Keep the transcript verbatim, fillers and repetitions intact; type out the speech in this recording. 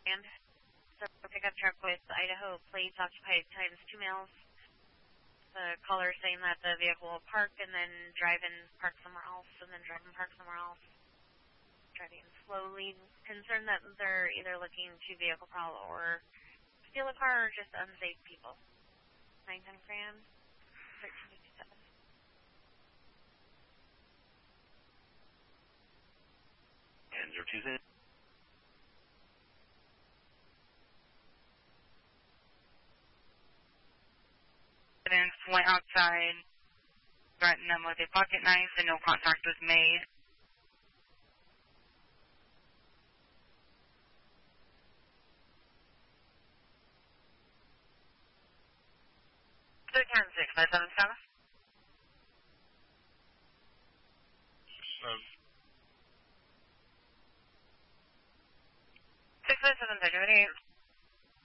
And so pickup truck with Idaho plates occupied times two miles. The caller saying that the vehicle will park and then drive and park somewhere else, and then drive and park somewhere else. Driving slowly. Concerned that they're either looking to vehicle prowl or steal a car or just unsafe people. nine ten Fran, thirteen fifty-seven. And zero two zero. Residents went outside, threatened them with a pocket knife, and no contact was made. two ten six five seven seven. Um, six five seven thirty eight.